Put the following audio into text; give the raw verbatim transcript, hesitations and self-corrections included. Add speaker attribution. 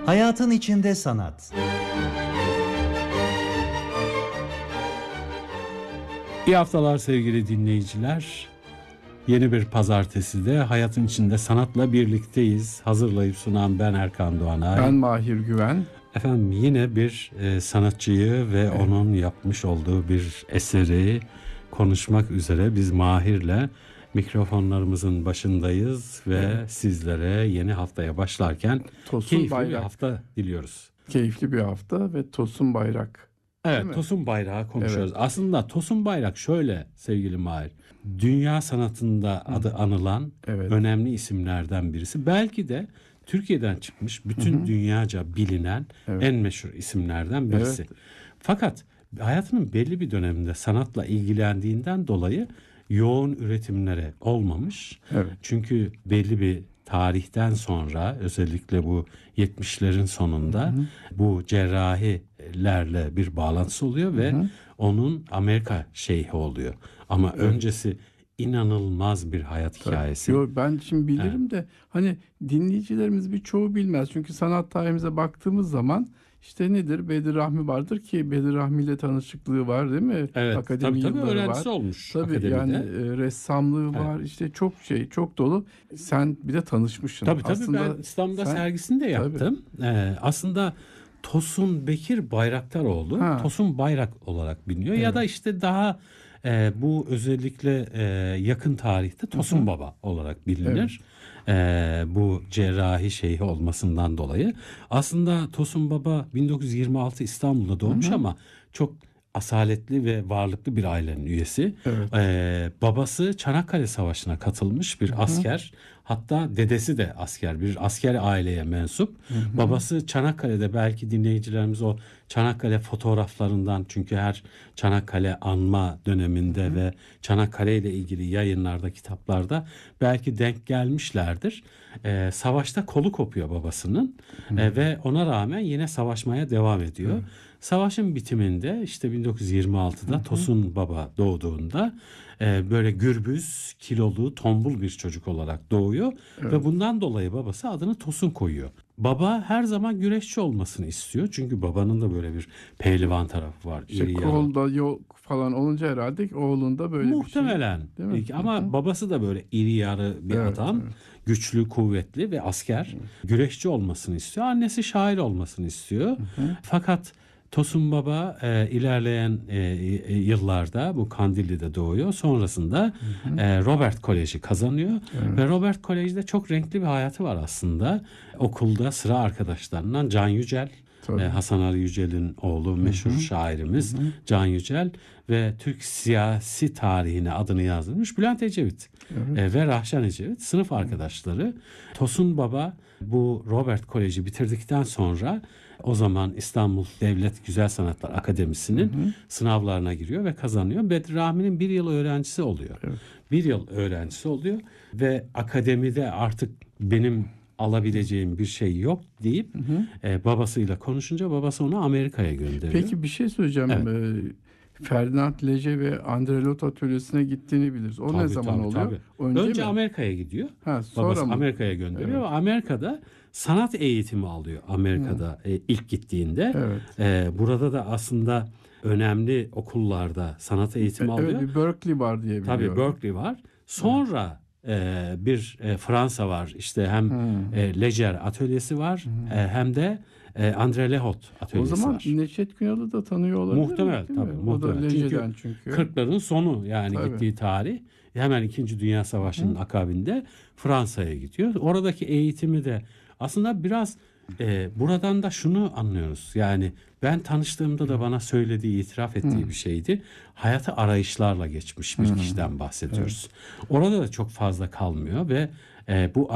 Speaker 1: Hayatın içinde sanat.
Speaker 2: İyi haftalar sevgili dinleyiciler. Yeni bir pazarteside hayatın içinde sanatla birlikteyiz. Hazırlayıp sunan ben Erkan Doğanay.
Speaker 3: Ben Mahir Güven.
Speaker 2: Efendim yine bir e, sanatçıyı ve evet. onun yapmış olduğu bir eseri konuşmak üzere biz Mahir'le mikrofonlarımızın başındayız ve evet. sizlere yeni haftaya başlarken
Speaker 3: Tosun
Speaker 2: keyifli
Speaker 3: Bayrak.
Speaker 2: bir hafta diliyoruz.
Speaker 3: Keyifli bir hafta ve Tosun Bayrak.
Speaker 2: Evet, Tosun Bayrak'ı konuşuyoruz. Evet. Aslında Tosun Bayrak şöyle sevgili Mahir, dünya sanatında Hı. adı anılan evet. önemli isimlerden birisi. Belki de Türkiye'den çıkmış bütün Hı. dünyaca bilinen evet. en meşhur isimlerden birisi. Evet. Fakat hayatının belli bir döneminde sanatla ilgilendiğinden dolayı yoğun üretimlere olmamış. Evet. Çünkü belli bir tarihten sonra özellikle bu yetmişlerin sonunda hı hı. bu cerrahilerle bir bağlantısı oluyor ve hı hı. onun Amerika şeyhi oluyor. Ama evet. öncesi inanılmaz bir hayat Tabii. hikayesi.
Speaker 3: Yo, ben şimdi bilirim evet. de hani dinleyicilerimiz birçoğu bilmez. Çünkü sanat tarihimize baktığımız zaman işte nedir? Bedir Rahmi vardır ki Bedir Rahmi ile tanışıklığı var değil mi?
Speaker 2: Evet.
Speaker 3: Akademi
Speaker 2: tabii, tabii
Speaker 3: yılları
Speaker 2: öğrencisi
Speaker 3: var.
Speaker 2: olmuş
Speaker 3: tabii,
Speaker 2: akademide.
Speaker 3: Yani e, ressamlığı evet. var. İşte çok şey, çok dolu. Sen bir de tanışmışsın.
Speaker 2: Tabii tabii aslında ben İstanbul'da sen, sergisini de yaptım. Ee, aslında Tosun Bekir Bayraktaroğlu, ha. Tosun Bayrak olarak biliniyor evet. ya da işte daha e, bu özellikle e, yakın tarihte Tosun Hı-hı. Baba olarak bilinir. Evet. Ee, bu cerrahi şeyhi olmasından dolayı. Aslında Tosun Baba bin dokuz yüz yirmi altı İstanbul'da doğmuş Hı-hı. ama çok asaletli ve varlıklı bir ailenin üyesi. Evet. Ee, babası Çanakkale Savaşı'na katılmış bir Hı-hı. asker. Hatta dedesi de asker, bir asker aileye mensup. Hı-hı. Babası Çanakkale'de, belki dinleyicilerimiz o Çanakkale fotoğraflarından, çünkü her Çanakkale anma döneminde Hı-hı. ve Çanakkale ile ilgili yayınlarda, kitaplarda belki denk gelmişlerdir. Ee, savaşta kolu kopuyor babasının ee, ve ona rağmen yine savaşmaya devam ediyor. Hı-hı. Savaşın bitiminde işte bin dokuz yüz yirmi altıda Hı-hı. Tosun Baba doğduğunda e, böyle gürbüz, kilolu, tombul bir çocuk olarak doğuyor evet. ve bundan dolayı babası adını Tosun koyuyor. Baba her zaman güreşçi olmasını istiyor. Çünkü babanın da böyle bir pehlivan tarafı var.
Speaker 3: İşte kolda yok falan olunca herhalde oğlunda böyle
Speaker 2: Muhtemelen.
Speaker 3: bir şey. Değil mi?
Speaker 2: Ama Hı-hı. babası da böyle iri yarı bir evet, adam. Evet. Güçlü, kuvvetli ve asker. Hı-hı. Güreşçi olmasını istiyor. Annesi şair olmasını istiyor. Hı-hı. Fakat Tosun Baba e, ilerleyen e, e, yıllarda bu Kandilli'de doğuyor. Sonrasında hı hı. E, Robert Koleji kazanıyor. Evet. Ve Robert Kolej'de çok renkli bir hayatı var aslında. Okulda sıra arkadaşlarından Can Yücel, e, Hasan Ali Yücel'in oğlu, meşhur hı hı. şairimiz hı hı. Can Yücel ve Türk siyasi tarihine adını yazdırmış Bülent Ecevit evet. e, ve Rahşan Ecevit sınıf arkadaşları. Tosun Baba bu Robert Koleji bitirdikten sonra o zaman İstanbul Devlet Güzel Sanatlar Akademisi'nin hı hı. sınavlarına giriyor ve kazanıyor. Bedir Rahmi'nin bir yıl öğrencisi oluyor. Evet. Bir yıl öğrencisi oluyor ve akademide artık benim alabileceğim bir şey yok deyip hı hı. E, babasıyla konuşunca babası onu Amerika'ya gönderiyor.
Speaker 3: Peki bir şey söyleyeceğim. Evet. Ee, Ferdinand Lege ve André Lot atölyesine gittiğini biliriz. O
Speaker 2: tabii,
Speaker 3: ne zaman
Speaker 2: tabii,
Speaker 3: oluyor?
Speaker 2: Tabii. Önce, Önce Amerika'ya gidiyor.
Speaker 3: Ha, sonra
Speaker 2: babası
Speaker 3: mı?
Speaker 2: Amerika'ya gönderiyor. Evet. Amerika'da sanat eğitimi alıyor Amerika'da hmm. e, ilk gittiğinde. Evet. E, burada da aslında önemli okullarda sanat eğitimi e, alıyor.
Speaker 3: Evet, bir Berkeley var diye biliyorum.
Speaker 2: Tabii Berkeley var. Sonra e, bir e, Fransa var. İşte hem hmm. e, Leger atölyesi var hmm. e, hem de e, André Lehot atölyesi var.
Speaker 3: O zaman
Speaker 2: var.
Speaker 3: Neşet Günal'ı da tanıyor olabilir
Speaker 2: muhtemel,
Speaker 3: mi?
Speaker 2: Tabii,
Speaker 3: o
Speaker 2: muhtemel.
Speaker 3: da Leger'den çünkü.
Speaker 2: çünkü. kırkların sonu yani tabii. gittiği tarih. Hemen İkinci Dünya Savaşı'nın Hı. akabinde Fransa'ya gidiyor. Oradaki eğitimi de aslında biraz e, buradan da şunu anlıyoruz. Yani ben tanıştığımda da bana söylediği, itiraf ettiği Hı. bir şeydi. Hayatı arayışlarla geçmiş bir Hı. kişiden bahsediyoruz. Evet. Orada da çok fazla kalmıyor ve e, bu